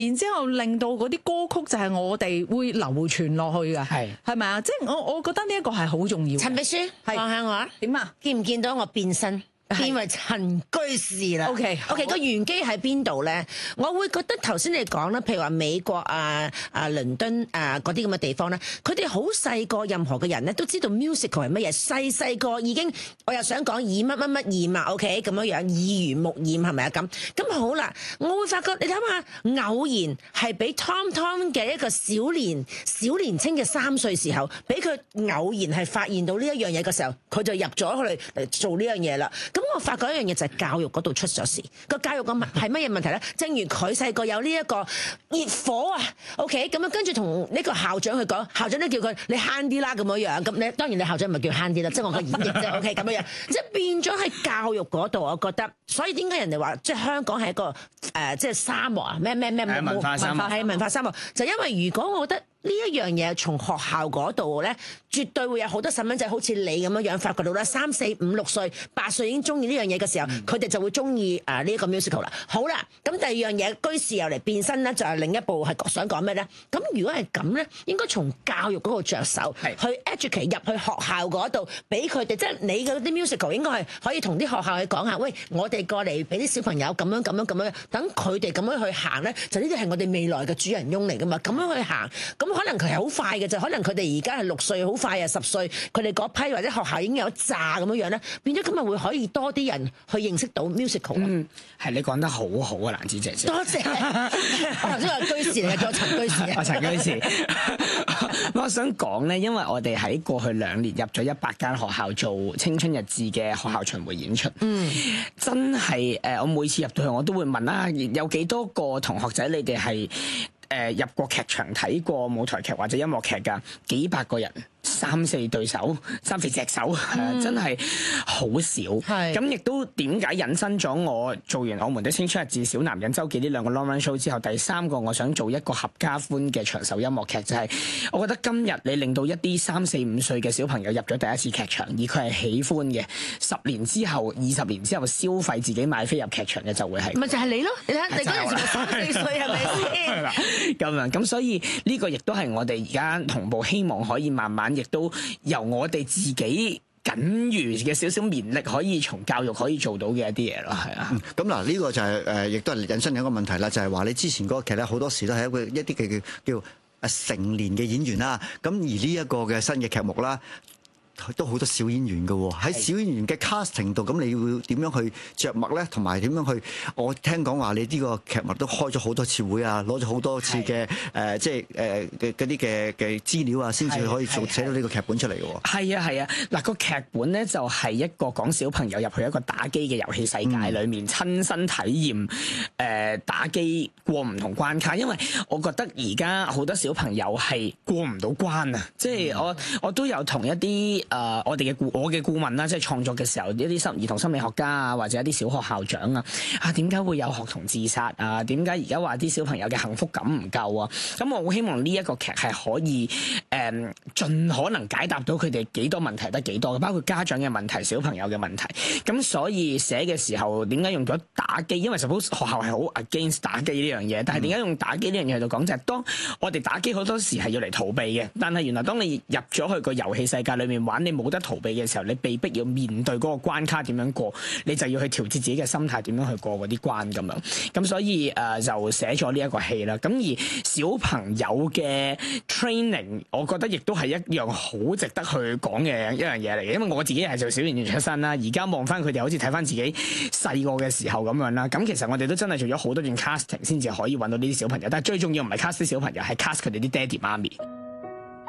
然之後令到嗰啲歌曲就係我哋會流傳落去嘅，係咪啊？即係我覺得呢一個係好重要。 陳秘書，講下我啊， 點啊？ 見唔見到我變身？變為陳居士啦。OK，個玄機喺邊度咧？我會覺得頭先你講啦，譬如話美國倫敦嗰啲咁嘅地方咧，佢哋好細個，任何嘅人咧都知道 musical 係乜嘢。細個已經，我又想講耳乜乜乜驗啊 ，OK 咁樣樣，耳濡目染係咪啊？咁好啦，我會發覺你睇下，偶然係俾 Tom 嘅一個小年青嘅3歲時候，俾佢偶然係發現到呢一樣嘢嘅時候，佢就入咗去嚟做呢樣嘢啦。咁我發覺一樣嘢就係教育嗰度出咗事，個教育個問係乜嘢問題咧？正如佢細個有呢一個熱火啊 ，OK， 咁樣跟住同呢個校長去講，校長都叫佢你慳啲啦咁樣樣，咁你當然你校長唔係叫慳啲啦，即係我個演繹啫，OK 咁樣樣，即係變咗喺教育嗰度，我覺得，所以點解人哋話即係香港係一個即係沙漠啊？咩文化沙漠係文化沙漠，就因為如果我覺得呢一樣嘢從學校嗰度咧，絕對會有好多細蚊仔好似你咁樣樣發覺到啦，3、4、5、6歲、8歲已經中意呢樣嘢嘅時候，佢哋就會中意呢一個 musical 啦。好啦，咁第二樣嘢居士又嚟變身咧，就係另一步係想講咩咧？咁如果係咁咧，應該從教育嗰度着手，去 educate 入去學校嗰度，俾佢哋即係你嗰啲 musical 應該係可以同啲學校去講下，喂，我哋過嚟俾啲小朋友咁樣，等佢哋咁樣去行咧，就呢啲係我哋未來嘅主人翁嚟噶嘛，咁樣去行，咁可能佢係好快嘅就可能佢哋而家係6歲，好快啊10歲，佢哋嗰批或者學校已經有炸咁樣咧，變咗今日會可以多啲人去認識到 musical。 係你講得好好啊，蘭子姐姐。 多謝。我頭先話居士嚟嘅，叫陳居士。 陳居士。我想講咧，因為我哋喺過去2年入咗100間學校做青春日誌嘅學校巡迴演出。真係我每次入到去我都會問啦，有幾多個同學仔你哋係入過劇場睇過舞台劇或者音樂劇㗎？幾百個人。3、4對手，3、4隻手，真係好少。咁亦都點解引申咗我做完我們的青春日誌、小男人周記呢2個 long run show 之後，第3個我想做一個合家歡嘅長壽音樂劇，就係我覺得今日你令到一啲3、4、5歲嘅小朋友入咗第一次劇場，而佢係喜歡嘅，10年之後、20年之後消費自己買飛入劇場嘅就會係。 咪就係你咯？你睇你嗰陣時咪3、4歲係咪先？ 咁樣咁，所以呢個亦都係我哋而家同步希望可以慢慢，亦都由我哋自己僅餘嘅少少綿力，可以從教育可以做到嘅一啲嘢咯，係啊。 咁嗱，呢個就係亦都係引申緊一個問題啦，就係話你之前嗰個劇咧，好多時都係一啲嘅叫成年嘅演員啦，咁而呢一個嘅新嘅劇目啦，都好多小演員嘅喎，喺小演員嘅 casting 度，咁你要點樣去着墨咧？同埋點樣去？我聽講話你呢個劇目都開咗好多次會啊，攞咗好多次嘅即係嘅嗰啲嘅資料啊，先至可以寫到呢個劇本出嚟嘅喎。 係啊，嗱個劇本咧就係一個講小朋友入去一個打機嘅遊戲世界裏面，親身體驗打機過唔同關卡。因為我覺得而家好多小朋友係過唔到關啊，即係我都有同一啲我嘅顧問啦，即係創作嘅時候，一啲兒童心理學家啊，或者一啲小學校長啊，點解會有學童自殺啊？點解而家話啲小朋友嘅幸福感唔夠啊？咁我好希望呢一個劇係可以盡可能解答到佢哋幾多問題得幾多嘅，包括家長嘅問題、小朋友嘅問題。咁所以寫嘅時候點解用咗打機？因為 suppose 學校係好 against 打機呢樣嘢，但係點解用打機呢樣嘢去到講就係當我哋打機好多時係要嚟逃避嘅，但係原來當你入咗去個遊戲世界裏面玩，你冇得逃避嘅時候，你被逼要面對嗰個關卡點樣過，你就要去調節自己嘅心態點樣去過嗰啲關咁樣。咁所以就寫咗呢一個戲啦。咁而小朋友嘅 training， 我覺得亦都係一樣好值得去講嘅一樣嘢嚟嘅。因為我自己係做小演員出身啦，而家望翻佢哋好似睇翻自己細個嘅時候咁樣啦。咁其實我哋都真係做咗好多段 casting 先至可以揾到呢啲小朋友。但係最重要唔係 cast 啲小朋友，係 cast 佢哋啲爹哋媽咪。